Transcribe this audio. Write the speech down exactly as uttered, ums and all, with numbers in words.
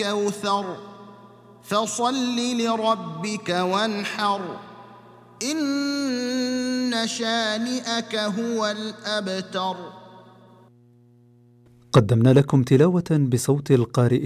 كوثر فصل لربك وانحر إن شانئك هو الأبتر. قدمنا لكم تلاوة بصوت القارئ